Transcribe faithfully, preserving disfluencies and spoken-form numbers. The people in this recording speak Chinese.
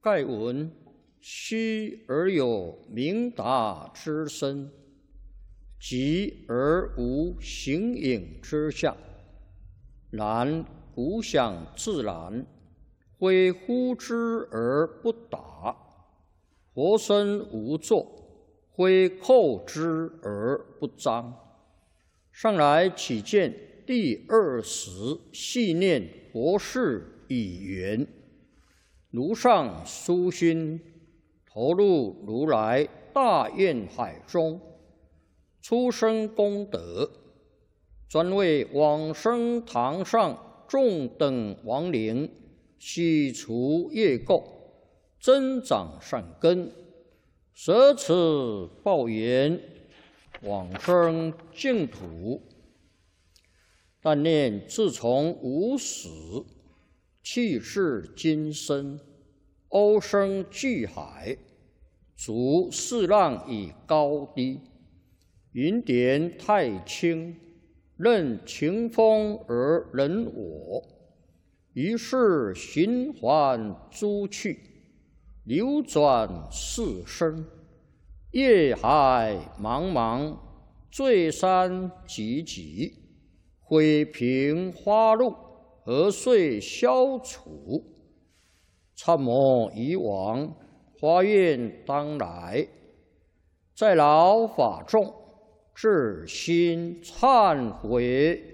盖闻虚而有明达之身，急而无形影之象。然古想自然，非呼之而不答；活生无作，非叩之而不彰。上来启见第二十细念佛事已圆，如上殊心，投入如来大愿海中，出生功德，专为往生堂上众等亡灵洗除业垢，增长善根，舍此报缘，往生净土。但念自从无始，气世今生，欧生巨海，逐四浪以高低，云点太清，任情风而人我。于是循环诸趣，流转四生，业海茫茫，罪山急急。毁平花路，何遂消除？参谋以往，发愿当来，在劳法众，至心忏悔